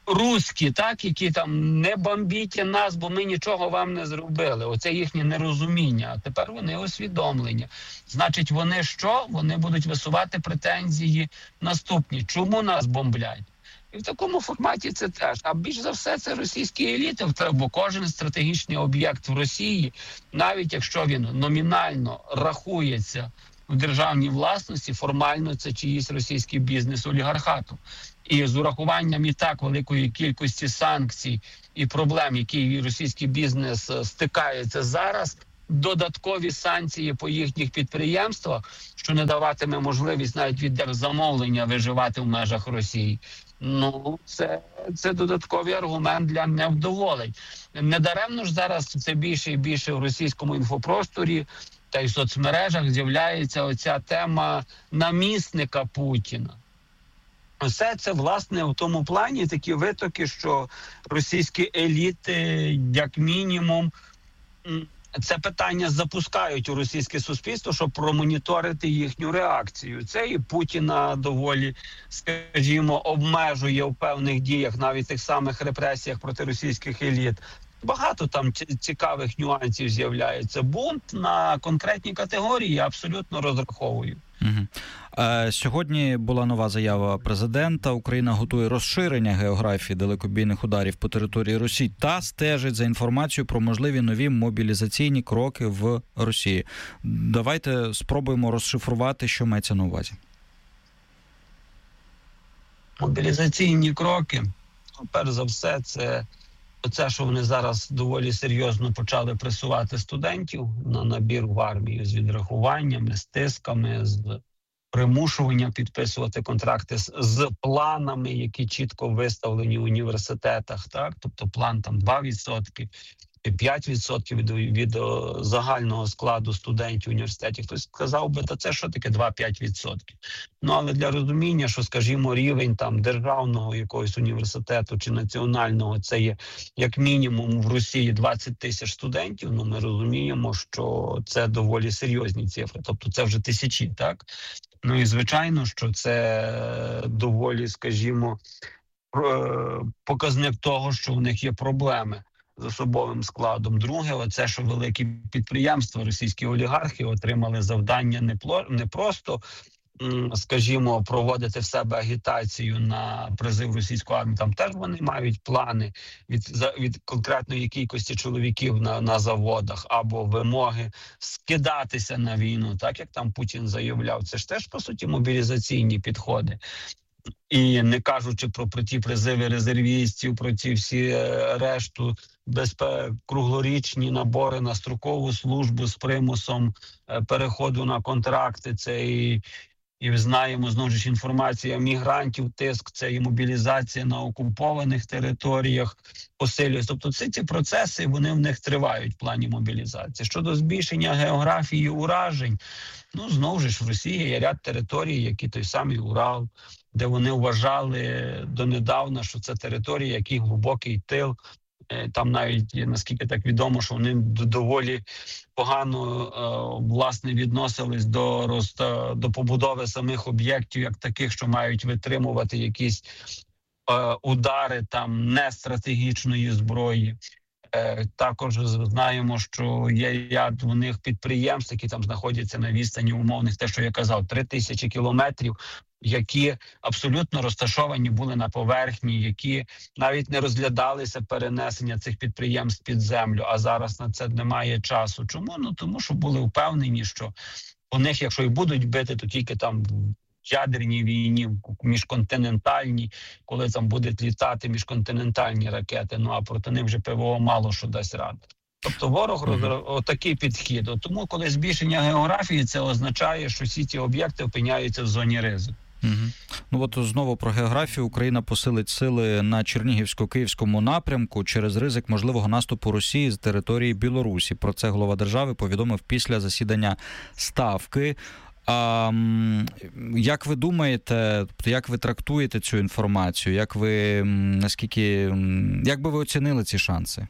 руські, так, які там не бомбіть нас, бо ми нічого вам не зробили. Оце їхнє нерозуміння. А тепер вони усвідомлення. Значить, вони що? Вони будуть висувати претензії наступні. Чому нас бомблять? І в такому форматі це теж. А більш за все це російські еліти, бо кожен стратегічний об'єкт в Росії, навіть якщо він номінально рахується в державній власності, формально це чиїсь російський бізнес олігархату. І з урахуванням і так великої кількості санкцій і проблем, які російський бізнес стикається зараз, додаткові санкції по їхніх підприємствах, що не даватиме можливість навіть від держзамовлення виживати в межах Росії. Ну, це, це додатковий аргумент для невдоволень. Недаремно ж зараз все більше і більше в російському інфопросторі та й в соцмережах з'являється оця тема намісника Путіна. Все це, власне, в тому плані такі витоки, що російські еліти, як мінімум, це питання запускають у російське суспільство, щоб промоніторити їхню реакцію. Це і Путіна доволі, скажімо, обмежує в певних діях, навіть тих самих репресіях проти російських еліт. Багато там цікавих нюансів з'являється. Бунт на конкретні категорії я абсолютно розраховую. Угу. Е, сьогодні була нова заява президента. Україна готує розширення географії далекобійних ударів по території Росії та стежить за інформацією про можливі нові мобілізаційні кроки в Росії. Давайте спробуємо розшифрувати, що мається на увазі. Мобілізаційні кроки, перш за все, це Оце, що вони зараз доволі серйозно почали пресувати студентів на набір в армію з відрахуваннями, з тисками, з примушуванням підписувати контракти з, з планами, які чітко виставлені в університетах. Так? Тобто план там два відсотки, п'ять відсотків від, від загального складу студентів університетів. Хтось сказав би, та це що таке два-п'ять відсотків? Ну, але для розуміння, що, скажімо, рівень там державного якогось університету чи національного, це є як мінімум в Росії двадцять тисяч студентів, ну ми розуміємо, що це доволі серйозні цифри, тобто це вже тисячі, так? Ну і звичайно, що це доволі, скажімо, показник того, що в них є проблеми з особовим складом. Друге, оце, що великі підприємства, російські олігархи отримали завдання не, пло, не просто, скажімо, проводити в себе агітацію на призив російської армії. Там теж вони мають плани від, від конкретної кількості чоловіків на, на заводах або вимоги скидатися на війну, так як там Путін заявляв. Це ж теж, по суті, мобілізаційні підходи. І не кажучи про, про ті призиви резервістів, про ці всі решту безпек, круглорічні набори на строкову службу з примусом переходу на контракти. Це і, і знаємо, знову ж інформація мігрантів, тиск, це і мобілізація на окупованих територіях посилюється. Тобто ці ці процеси, вони в них тривають в плані мобілізації. Щодо збільшення географії уражень, ну, знову ж в Росії є ряд територій, які той самий Урал, де вони вважали донедавна, що це територія, який глибокий тил. Там навіть, наскільки так відомо, що вони доволі погано, власне, відносились до, роз, до побудови самих об'єктів, як таких, що мають витримувати якісь удари там нестратегічної зброї. Також знаємо, що є ряд у них підприємств, які там знаходяться на відстані умовних, те, що я казав, три тисячі кілометрів, які абсолютно розташовані були на поверхні, які навіть не розглядалися перенесення цих підприємств під землю, а зараз на це немає часу. Чому? Ну тому що були впевнені, що у них, якщо і будуть бити, то тільки там в ядерній війні, міжконтинентальній, коли там будуть літати міжконтинентальні ракети, ну а проти них вже ПВО мало що дасть ради. Тобто ворог mm-hmm. отакий підхід. Тому коли збільшення географії, це означає, що всі ці об'єкти опиняються в зоні ризику. Угу. Ну от знову про географію. Україна посилить сили на Чернігівсько-Київському напрямку через ризик можливого наступу Росії з території Білорусі. Про це глава держави повідомив після засідання Ставки. А як ви думаєте, як ви трактуєте цю інформацію? Як ви, наскільки, як би ви оцінили ці шанси?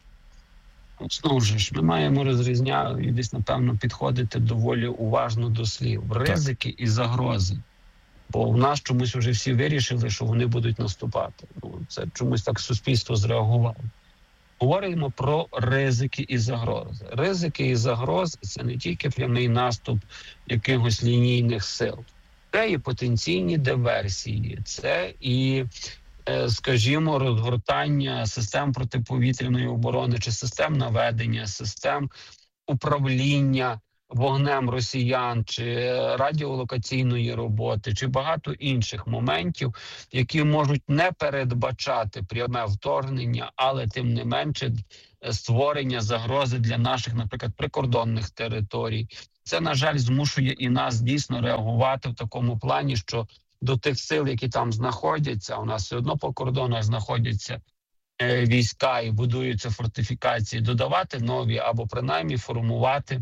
Знову ж, ми маємо розрізняти і десь, напевно, підходити доволі уважно до слів. Ризики так. і загрози. Бо в нас чомусь вже всі вирішили, що вони будуть наступати. Ну, це чомусь так суспільство зреагувало. Говоримо про ризики і загрози. Ризики і загрози – це не тільки прямий наступ якихось лінійних сил. Це і потенційні диверсії, це і, скажімо, розгортання систем протиповітряної оборони чи систем наведення, систем управління вогнем росіян, чи радіолокаційної роботи, чи багато інших моментів, які можуть не передбачати пряме вторгнення, але тим не менше створення загрози для наших, наприклад, прикордонних територій. Це, на жаль, змушує і нас дійсно реагувати в такому плані, що до тих сил, які там знаходяться, у нас все одно по кордонах знаходяться е, війська і будуються фортифікації, додавати нові або принаймні формувати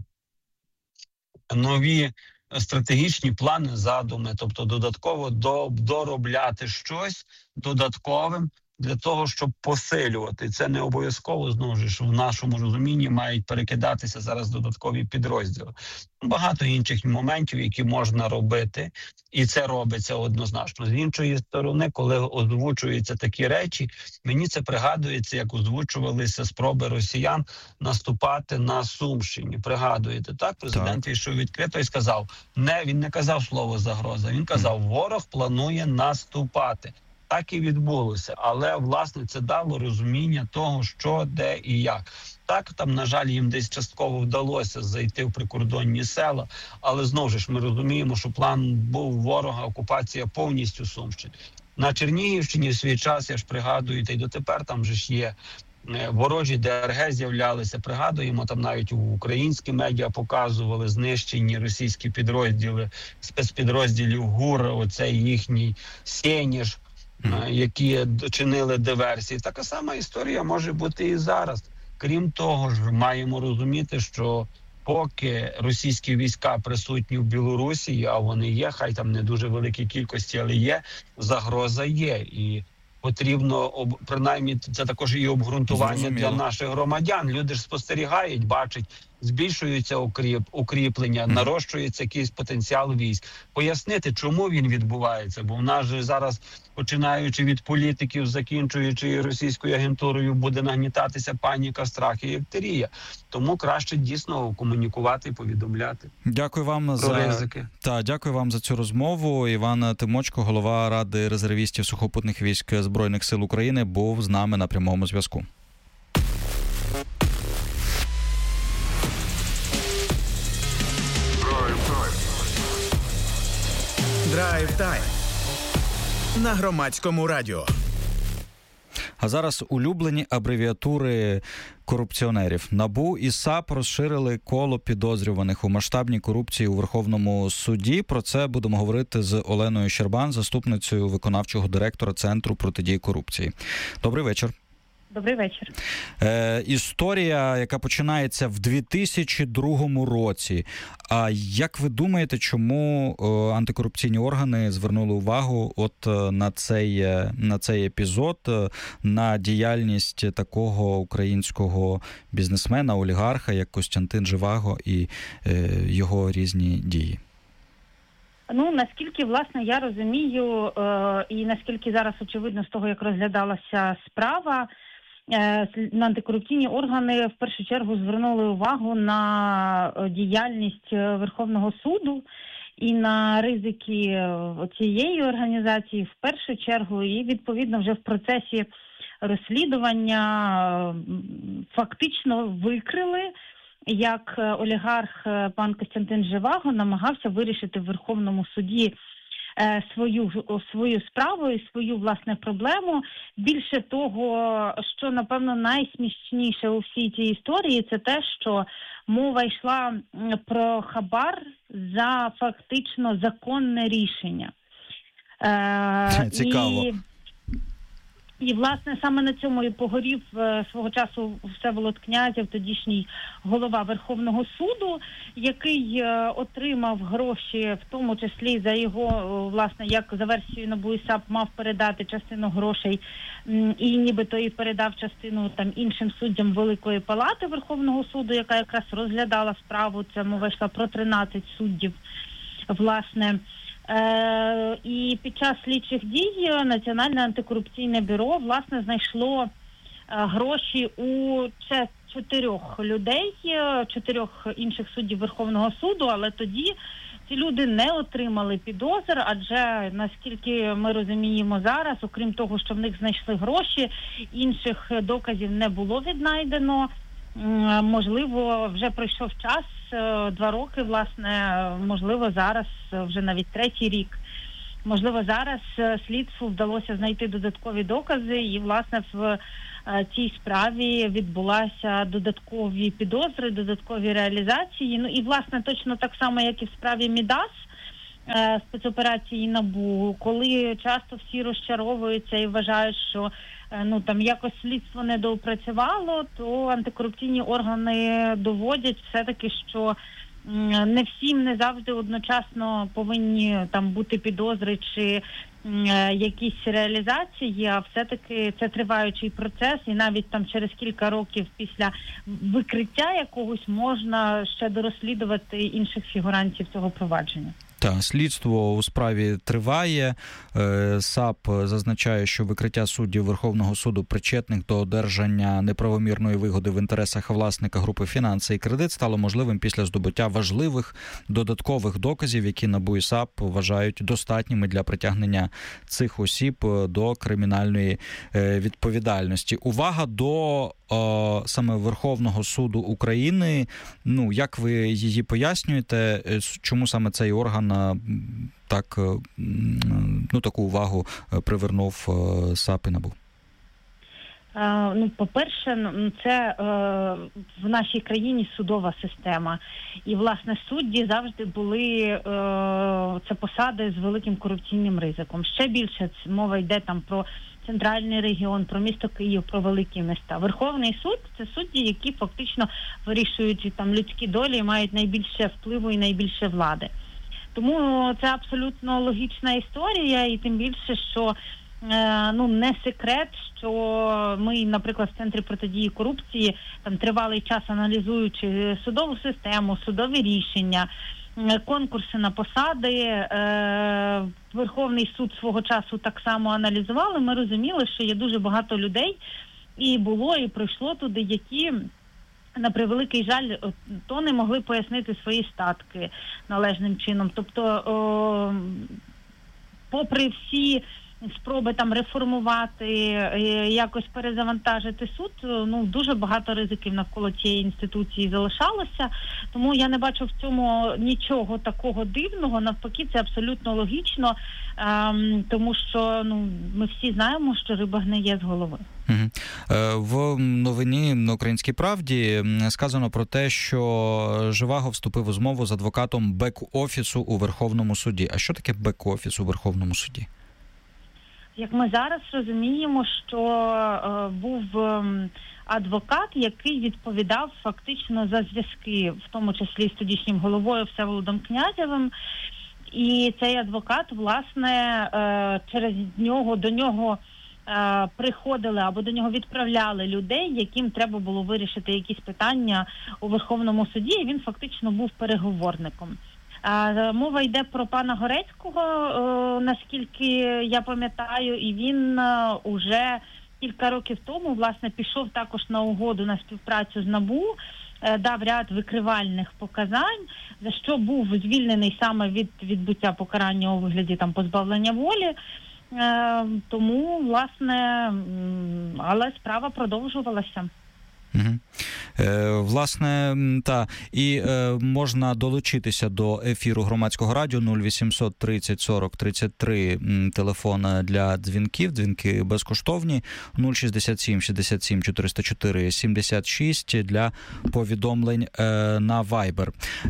нові стратегічні плани, задуми, тобто додатково до, доробляти щось додатковим для того, щоб посилювати. Це не обов'язково, знову ж, в нашому розумінні мають перекидатися зараз додаткові підрозділи. Багато інших моментів, які можна робити, і це робиться однозначно. З іншої сторони, коли озвучуються такі речі, мені це пригадується, як озвучувалися спроби росіян наступати на Сумщині. Пригадуєте, так? Президент вийшов відкрито і сказав, не, він не казав слово загроза, він казав, ворог планує наступати. Так і відбулося, але, власне, це дало розуміння того, що, де і як. Так, там, на жаль, їм десь частково вдалося зайти в прикордонні села, але, знову ж, ми розуміємо, що план був ворога, окупація повністю Сумщини. На Чернігівщині в свій час, я ж пригадую, та й дотепер там же ж є ворожі ДРГ з'являлися, пригадуємо, там навіть українські медіа показували знищені російські підрозділи, спецпідрозділів ГУР, оцей їхній Сєніж, які чинили диверсії. Така сама історія може бути і зараз. Крім того ж, маємо розуміти, що поки російські війська присутні в Білорусі, а вони є, хай там не дуже великій кількості, але є, загроза є. І потрібно, принаймні, це також і обґрунтування Зрозуміло. Для наших громадян. Люди ж спостерігають, бачать, збільшуються укріп, укріплення, нарощується якийсь потенціал військ. Пояснити, чому він відбувається, бо в нас же зараз, починаючи від політиків, закінчуючи російською агентурою, буде нагнітатися паніка, страх і іктерія. Тому краще дійсно комунікувати і повідомляти. Дякую вам про за ризики. Та, дякую вам за цю розмову. Іван Тимочко, голова Ради резервістів сухопутних військ Збройних сил України, був з нами на прямому зв'язку. Драйв-тайм на Громадському радіо. А зараз улюблені абревіатури корупціонерів. НАБУ і САП розширили коло підозрюваних у масштабній корупції у Верховному суді. Про це будемо говорити з Оленою Щербан, заступницею виконавчого директора Центру протидії корупції. Добрий вечір. Добрий вечір. Е, історія, яка починається в дві тисячі другому році. А як ви думаєте, чому о, антикорупційні органи звернули увагу от на цей, на цей епізод, на діяльність такого українського бізнесмена, олігарха, як Костянтин Живаго і е, його різні дії? Ну, наскільки, власне, я розумію, е, і наскільки зараз очевидно з того, як розглядалася справа, на антикорупційні органи в першу чергу звернули увагу на діяльність Верховного суду і на ризики цієї організації в першу чергу, і відповідно вже в процесі розслідування фактично викрили, як олігарх пан Костянтин Живаго намагався вирішити в Верховному суді свою свою справу і свою, власне, проблему. Більше того, що, напевно, найсмішніше у всій цій історії, це те, що мова йшла про хабар за фактично законне рішення. Цікаво. І... І, власне, саме на цьому і погорів е, свого часу Всеволод Князєв, тодішній голова Верховного суду, який е, отримав гроші, в тому числі за його, е, власне, як за версією НАБУ і САП, мав передати частину грошей м, і нібито і передав частину там іншим суддям Великої Палати Верховного суду, яка якраз розглядала справу. Це мова йшла про тринадцять суддів, власне. Е, і під час слідчих дій Національне антикорупційне бюро, власне, знайшло е, гроші у ще чотирьох людей, чотирьох інших суддів Верховного суду, але тоді ці люди не отримали підозр, адже, наскільки ми розуміємо зараз, окрім того, що в них знайшли гроші, інших доказів не було віднайдено. Можливо, вже пройшов час, два роки, власне, можливо, зараз вже навіть третій рік. Можливо, зараз слідству вдалося знайти додаткові докази і, власне, в цій справі відбулася додаткові підозри, додаткові реалізації. Ну і, власне, точно так само, як і в справі Мідас, спецоперації НАБУ, коли часто всі розчаровуються і вважають, що ну там якось слідство не доопрацювало, то антикорупційні органи доводять все-таки, що не всім не завжди одночасно повинні там бути підозри чи якісь реалізації, а все-таки це триваючий процес, і навіть там через кілька років після викриття якогось можна ще дорозслідувати інших фігурантів цього провадження. Та, слідство у справі триває. САП зазначає, що викриття суддів Верховного суду, причетних до одержання неправомірної вигоди в інтересах власника групи «Фінанси і кредит», стало можливим після здобуття важливих додаткових доказів, які НАБУ і САП вважають достатніми для притягнення цих осіб до кримінальної відповідальності. Увага до о, саме Верховного суду України. Ну, як ви її пояснюєте? Чому саме цей орган так, ну, таку увагу привернув САП і НАБУ? Ну, по-перше, це е, в нашій країні судова система. І, власне, судді завжди були, е, це посади з великим корупційним ризиком. Ще більше мова йде там про центральний регіон, про місто Київ, про великі міста. Верховний суд – це судді, які фактично вирішують там людські долі і мають найбільше впливу і найбільше влади. Тому це абсолютно логічна історія, і тим більше, що ну не секрет, що ми, наприклад, в Центрі протидії корупції там тривалий час аналізуючи судову систему, судові рішення, конкурси на посади, Верховний суд свого часу так само аналізували. Ми розуміли, що є дуже багато людей, і було, і пройшло туди, які, на превеликий жаль, то не могли пояснити свої статки належним чином. Тобто, о, попри всі спроби там реформувати, якось перезавантажити суд, ну дуже багато ризиків навколо цієї інституції залишалося. Тому я не бачу в цьому нічого такого дивного. Навпаки, це абсолютно логічно, ем, тому що ну ми всі знаємо, що риба гниє з голови. В новині на «Українській правді» сказано про те, що Жеваго вступив у змову з адвокатом бек-офісу у Верховному суді. А що таке бек-офіс у Верховному суді? Як ми зараз розуміємо, що е, був е, адвокат, який відповідав фактично за зв'язки, в тому числі з тодішнім головою Всеволодом Князєвим. І цей адвокат, власне, е, через нього, до нього е, приходили або до нього відправляли людей, яким треба було вирішити якісь питання у Верховному суді, і він фактично був переговорником. Мова йде про пана Горецького, наскільки я пам'ятаю, і він уже кілька років тому, власне, пішов також на угоду на співпрацю з НАБУ, дав ряд викривальних показань, за що був звільнений саме від відбуття покарання у вигляді там позбавлення волі. Тому, власне, але справа продовжувалася. Угу. Е, власне, та, і е, можна долучитися до ефіру Громадського радіо нуль вісімсот тридцять сорок тридцять три, телефон для дзвінків, дзвінки безкоштовні, нуль шістдесят сім шістдесят сім чотириста чотири сімдесят шість для повідомлень е, на Viber.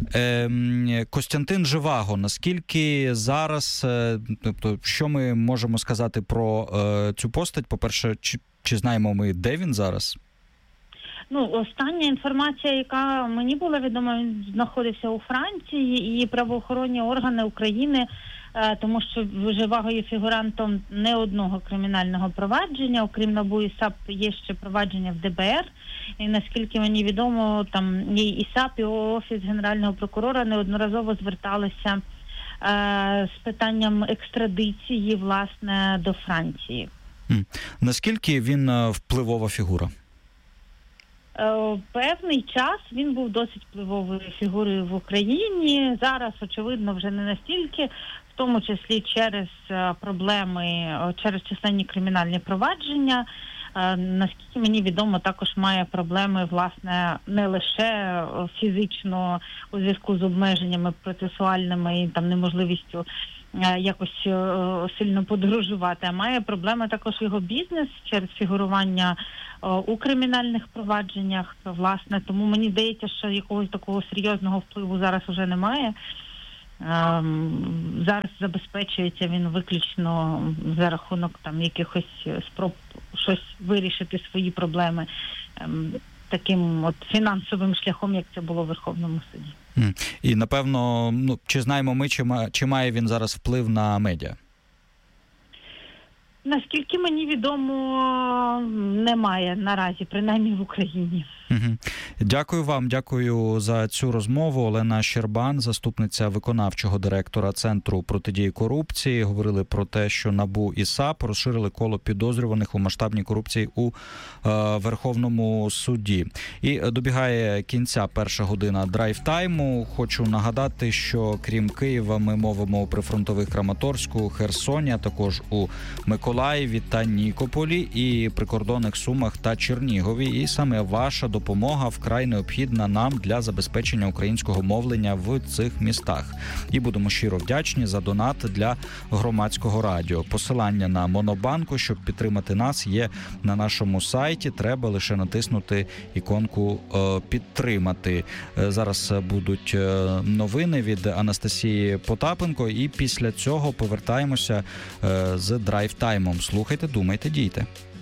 Е, Костянтин Жеваго, наскільки зараз, е, тобто, що ми можемо сказати про е, цю постать? По-перше, чи, чи знаємо ми, де він зараз? Ну, остання інформація, яка мені була відома, він знаходився у Франції, і правоохоронні органи України, е, тому що Жеваго є фігурантом не одного кримінального провадження, окрім НАБУ і САП є ще провадження в ДБР, і наскільки мені відомо, там і САП, і Офіс Генерального прокурора неодноразово зверталися з питанням екстрадиції, власне, до Франції. Наскільки він впливова фігура? Певний час він був досить впливовою фігурою в Україні. Зараз, очевидно, вже не настільки, в тому числі через проблеми, через численні кримінальні провадження. Наскільки мені відомо, також має проблеми, власне, не лише фізично у зв'язку з обмеженнями процесуальними і там неможливістю якось сильно подорожувати, а має проблеми також його бізнес через фігурування у кримінальних провадженнях, власне. Тому мені здається, що якогось такого серйозного впливу зараз уже немає. Зараз забезпечується він виключно за рахунок там якихось спроб щось вирішити свої проблеми таким от фінансовим шляхом, як це було в Верховному суді. І, напевно, ну, чи знаємо ми, чи, ма, чи має він зараз вплив на медіа? Наскільки мені відомо, немає наразі, принаймні в Україні. Угу. Дякую вам, дякую за цю розмову. Олена Щербан, заступниця виконавчого директора Центру протидії корупції. Говорили про те, що НАБУ і САП розширили коло підозрюваних у масштабній корупції у е, Верховному суді. І добігає кінця перша година драйв-тайму. Хочу нагадати, що крім Києва ми мовимо у прифронтових Краматорську, Херсоні, а також у Миколаєві та Нікополі і прикордонних Сумах та Чернігові. І саме ваша допомога вкрай необхідна нам для забезпечення українського мовлення в цих містах. І будемо щиро вдячні за донат для громадського радіо. Посилання на Монобанку, щоб підтримати нас, є на нашому сайті. Треба лише натиснути іконку «Підтримати». Зараз будуть новини від Анастасії Потапенко, і після цього повертаємося з драйв-таймом. Слухайте, думайте, дійте.